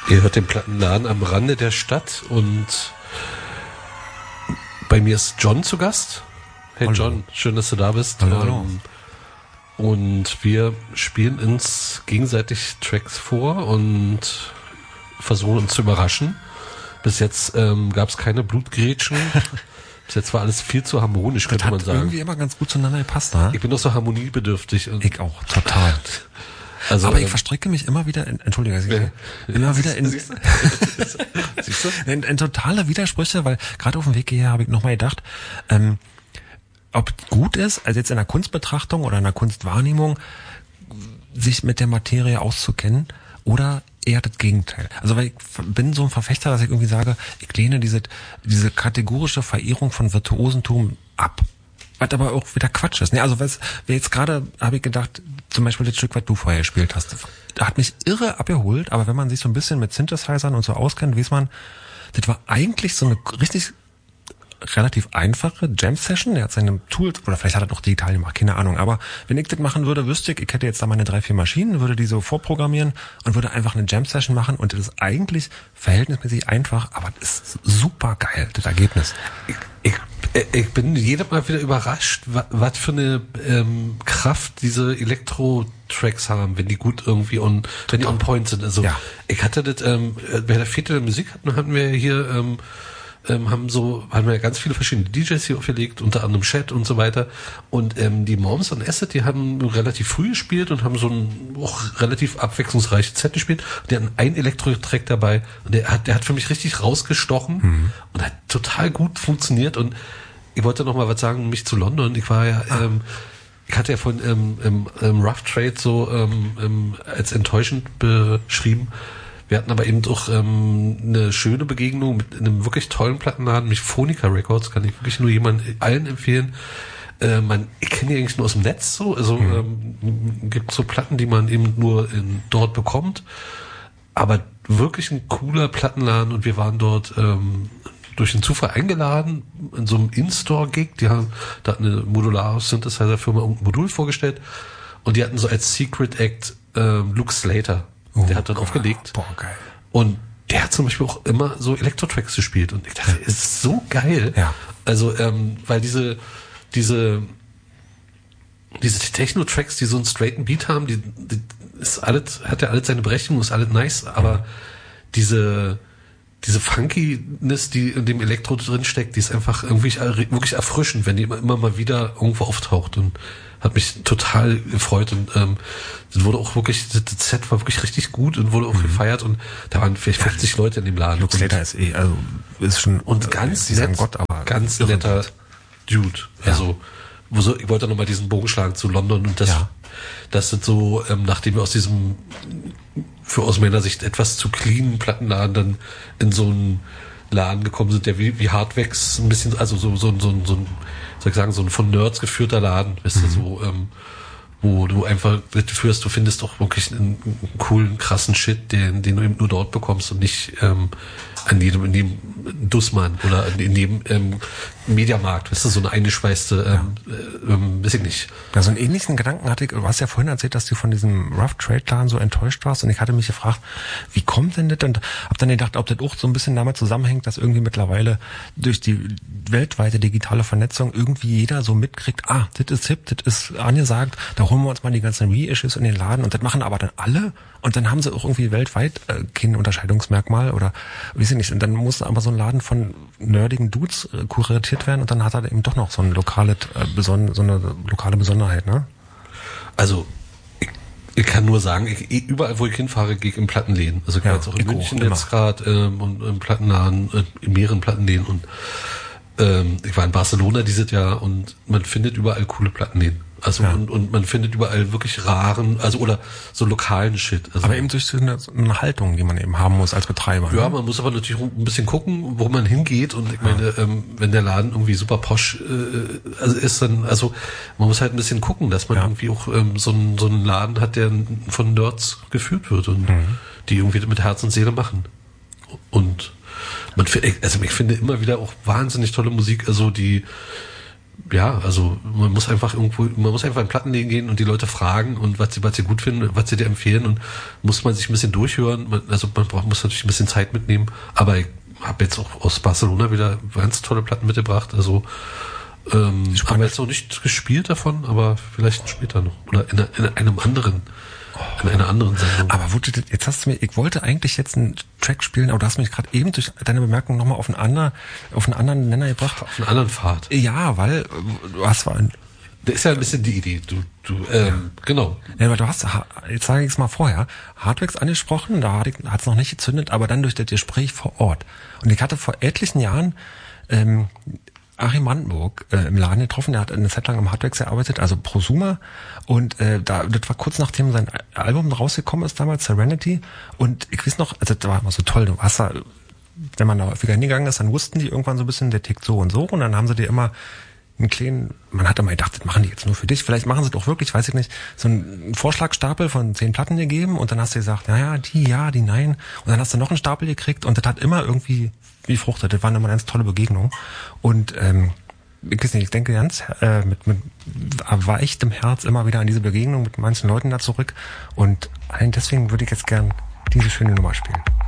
Ihr hört den Plattenladen am Rande der Stadt und bei mir ist John zu Gast. Hey hallo. John, schön, dass du da bist. Hallo. Und wir spielen uns gegenseitig Tracks vor und versuchen uns zu überraschen. Bis jetzt gab es keine Blutgrätschen. Bis jetzt war alles viel zu harmonisch, könnte man sagen. Das hat irgendwie immer ganz gut zueinander gepasst, ne? Ich bin doch so harmoniebedürftig. Ich auch, total. Also, aber ich verstricke mich immer wieder in, immer wieder in, siehst du? in totale Widersprüche, weil gerade auf dem Weg hierher habe ich nochmal gedacht, ob gut ist, also jetzt in der Kunstbetrachtung oder in der Kunstwahrnehmung, sich mit der Materie auszukennen oder eher das Gegenteil. Also weil ich bin so ein Verfechter, dass ich irgendwie sage, ich lehne diese kategorische Verehrung von Virtuosentum ab. Was aber auch wieder Quatsch ist. Also jetzt gerade habe ich gedacht, zum Beispiel das Stück, was du vorher gespielt hast, hat mich irre abgeholt, aber wenn man sich so ein bisschen mit Synthesizern und so auskennt, weiß man, das war eigentlich so eine richtig relativ einfache Jam-Session. Der hat seine Tools, oder vielleicht hat er doch digital gemacht, keine Ahnung. Aber wenn ich das machen würde, wüsste ich hätte jetzt da meine 3-4 Maschinen, würde die so vorprogrammieren und würde einfach eine Jam-Session machen. Und das ist eigentlich verhältnismäßig einfach, aber das ist super geil, das Ergebnis. Ich bin jedes Mal wieder überrascht, was für eine Kraft diese Elektro-Tracks haben, wenn die gut irgendwie wenn die on point sind. Also ja. Ich hatte das, bei der Fete der Musik hatten wir hier haben wir ganz viele verschiedene DJs hier aufgelegt, unter anderem Chat und so weiter. Und die Moms und Acid, die haben relativ früh gespielt und haben so ein auch relativ abwechslungsreiches Set gespielt. Und die hatten einen Elektro-Track dabei und der hat für mich richtig rausgestochen und hat total gut funktioniert. Und ich wollte noch mal was sagen, mich zu London. Ich war ja, ich hatte ja von Rough Trade so als enttäuschend beschrieben. Wir hatten aber eben doch eine schöne Begegnung mit einem wirklich tollen Plattenladen, nämlich Phonica Records, kann ich wirklich nur allen empfehlen. Ich kenne die eigentlich nur aus dem Netz so, also gibt so Platten, die man eben nur dort bekommt, aber wirklich ein cooler Plattenladen und wir waren dort durch den Zufall eingeladen in so einem In-Store-Gig, da hat eine Modular-Synthesizer-Firma ein Modul vorgestellt und die hatten so als Secret Act Luke Slater. Der hat dann aufgelegt. Boah, geil. Und der hat zum Beispiel auch immer so Elektro-Tracks gespielt. Und ich dachte, es ist so geil. Ja. Also, weil diese Techno-Tracks, die so einen straighten Beat haben, die ist alles, hat ja alles seine Berechtigung, ist alles nice, aber diese Funkiness, die in dem Elektro drin steckt, die ist einfach irgendwie wirklich erfrischend, wenn die immer mal wieder irgendwo auftaucht und hat mich total gefreut und das wurde auch wirklich, das Set war wirklich richtig gut und wurde auch gefeiert und da waren vielleicht 50 Leute in dem Laden. Luke Slater ist schon und ganz nett, Gott, aber ganz netter Dude. Ja. Also ich wollte nochmal diesen Bogen schlagen zu London und das sind so, nachdem wir aus diesem aus meiner Sicht etwas zu cleanen Plattenladen dann in so einen Laden gekommen sind, der wie Hardwax ein bisschen, also so ein von Nerds geführter Laden, weißt du, so, wo du einfach du findest doch wirklich einen coolen, krassen Shit, den du eben nur dort bekommst und nicht in jedem Dussmann oder in jedem Mediamarkt, weißt du, so eine eingeschweißte, weiß ich nicht. Ja, so einen ähnlichen Gedanken hatte ich, du hast ja vorhin erzählt, dass du von diesem Rough Trade Laden so enttäuscht warst und ich hatte mich gefragt, wie kommt denn das? Und hab dann gedacht, ob das auch so ein bisschen damit zusammenhängt, dass irgendwie mittlerweile durch die weltweite digitale Vernetzung irgendwie jeder so mitkriegt, das ist hip, das ist angesagt, da holen wir uns mal die ganzen Reissues in den Laden und das machen aber dann alle und dann haben sie auch irgendwie weltweit kein Unterscheidungsmerkmal oder weiß ich nicht, und dann muss aber so ein Laden von nerdigen Dudes kuratiert werden und dann hat er eben doch noch so eine lokale Besonderheit, ne? Also ich kann nur sagen, überall wo ich hinfahre, gehe ich in Plattenläden. Also ich war jetzt auch in München jetzt gerade und im Plattenladen, in mehreren Plattenläden und ich war in Barcelona dieses Jahr und man findet überall coole Plattenläden. Also und man findet überall wirklich raren, also oder so lokalen Shit. Also, aber eben durch so eine Haltung, die man eben haben muss als Betreiber. Ja, man muss aber natürlich ein bisschen gucken, wo man hingeht. Und ich meine, wenn der Laden irgendwie super posch ist, dann, also man muss halt ein bisschen gucken, dass man irgendwie auch so einen Laden hat, der von Nerds geführt wird und die irgendwie mit Herz und Seele machen. Und ich finde immer wieder auch wahnsinnig tolle Musik, also die ja, also man muss einfach in Plattenläden gehen und die Leute fragen und was sie gut finden, was sie dir empfehlen und muss man sich ein bisschen durchhören. Muss natürlich ein bisschen Zeit mitnehmen, aber ich habe jetzt auch aus Barcelona wieder ganz tolle Platten mitgebracht, also haben wir jetzt noch nicht gespielt davon, aber vielleicht später noch. Oder in einer anderen Sendung. Aber jetzt hast du mir, ich wollte eigentlich jetzt einen Track spielen, aber du hast mich gerade eben durch deine Bemerkung nochmal auf einen anderen Nenner gebracht. Auf einen anderen Pfad. Ja, weil was war ein... Das ist ja ein bisschen die Idee. Genau. Ja, weil du hast, jetzt sage ich es mal vorher, Hardwax angesprochen, da hat es noch nicht gezündet, aber dann durch das Gespräch vor Ort. Und ich hatte vor etlichen Jahren Achim Brandenburg im Laden getroffen, der hat eine Zeit lang am Hardwax gearbeitet, also Prosumer, und das war kurz nachdem sein Album rausgekommen ist damals, Serenity, und ich weiß noch, also das war immer so toll, du hast da, wenn man da häufiger hingegangen ist, dann wussten die irgendwann so ein bisschen, der tickt so, und dann haben sie dir immer einen kleinen, man hat immer gedacht, das machen die jetzt nur für dich, vielleicht machen sie doch wirklich, weiß ich nicht, so einen Vorschlagstapel von 10 Platten gegeben und dann hast du gesagt, naja, die nein, und dann hast du noch einen Stapel gekriegt und das hat immer irgendwie befruchtet, das waren immer ganz tolle Begegnungen und ich weiß nicht, ich denke ganz mit war echt im Herz immer wieder an diese Begegnung mit manchen Leuten da zurück und deswegen würde ich jetzt gern diese schöne Nummer spielen.